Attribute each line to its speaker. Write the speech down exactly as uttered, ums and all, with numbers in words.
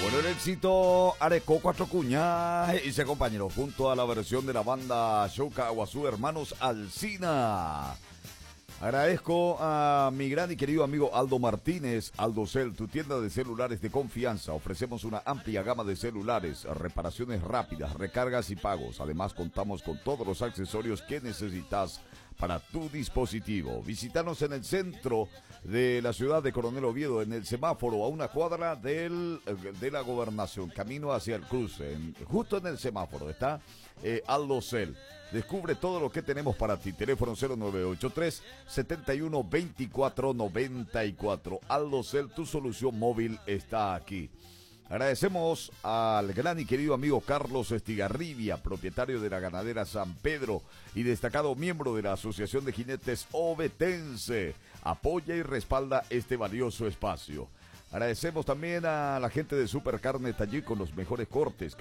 Speaker 1: Bueno, el éxito Areco Cuatro Cuñas y se compañero junto a la versión de la banda Shouka Aguazú Hermanos Alsina. Agradezco a mi gran y querido amigo Aldo Martínez, Aldocel, tu tienda de celulares de confianza. Ofrecemos una amplia gama de celulares, reparaciones rápidas, recargas y pagos. Además, contamos con todos los accesorios que necesitas para tu dispositivo. Visítanos en el centro de la ciudad de Coronel Oviedo, en el semáforo, a una cuadra del, de la gobernación, camino hacia el cruce. En, justo en el semáforo está eh, Aldocel. Descubre todo lo que tenemos para ti. Teléfono cero nueve ocho tres, siete uno dos cuatro nueve cuatro. Aldocel, tu solución móvil está aquí. Agradecemos al gran y querido amigo Carlos Estigarribia, propietario de la ganadera San Pedro y destacado miembro de la Asociación de Jinetes Ovetense. Apoya y respalda este valioso espacio. Agradecemos también a la gente de Supercarne Tallí con los mejores cortes.